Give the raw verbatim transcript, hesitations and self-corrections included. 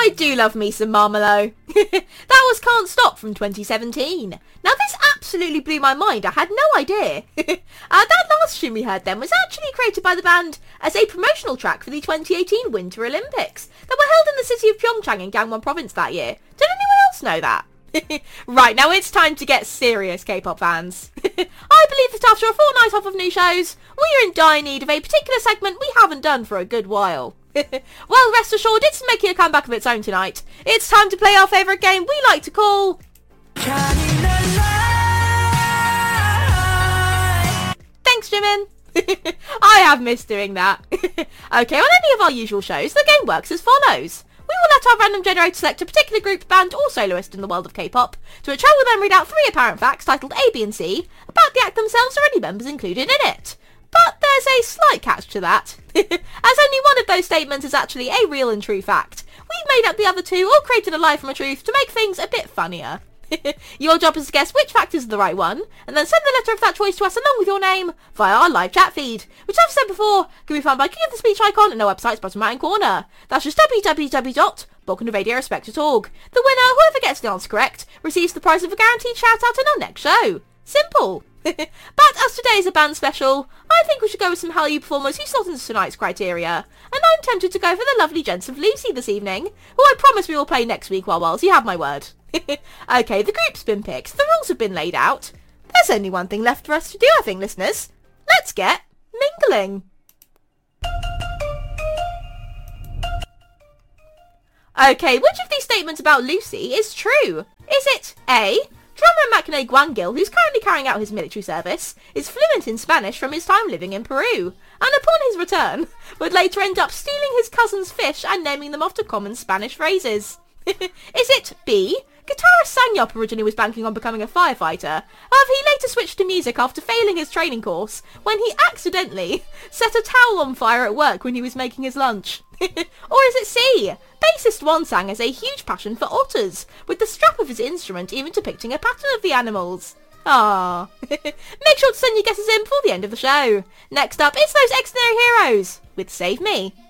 I do love me some Marmelo. That was Can't Stop from twenty seventeen. Now this absolutely blew my mind, I had no idea. uh, that last tune we heard then was actually created by the band as a promotional track for the twenty eighteen Winter Olympics that were held in the city of Pyeongchang in Gangwon province that year. Did anyone else know that? Right, now it's time to get serious, K-pop fans. I believe that after a fortnight off of new shows, we are in dire need of a particular segment we haven't done for a good while. Well, rest assured, it's making a comeback of its own tonight. It's time to play our favourite game we like to call... Thanks, Jimin. I have missed doing that. Okay, on any of our usual shows, the game works as follows. We will let our random generator select a particular group, band or soloist in the world of K-pop, to which I will then read out three apparent facts titled A, B and C about the act themselves or any members included in it. But there's a slight catch to that, as only one of those statements is actually a real and true fact. We've made up the other two or created a lie from a truth to make things a bit funnier. Your job is to guess which fact is the right one, and then send the letter of that choice to us along with your name via our live chat feed, which I've said before can be found by clicking the speech icon in our website's bottom right corner. That's just w w w dot balkan radio respect dot org. The winner, whoever gets the answer correct, receives the prize of a guaranteed shout out in our next show. Simple. But as today is a band special, I think we should go with some Hallyu performers who slot into tonight's criteria, and I'm tempted to go for the lovely gents of Lucy this evening, who I promise we will play next week while whilst you have my word. Okay, the group's been picked, the rules have been laid out. There's only one thing left for us to do, I think, listeners. Let's get mingling. Okay, which of these statements about Lucy is true? Is it A, drummer Maknae Gwangil, who's currently carrying out his military service, is fluent in Spanish from his time living in Peru, and upon his return, would later end up stealing his cousin's fish and naming them after common Spanish phrases? Is it B, guitarist Sanyop originally was banking on becoming a firefighter, however he later switched to music after failing his training course when he accidentally set a towel on fire at work when he was making his lunch? Or is it C, bassist Wansang has a huge passion for otters, with the strap of his instrument even depicting a pattern of the animals? Ah, make sure to send your guesses in before the end of the show. Next up, it's those Extraordinary Heroes with Save Me.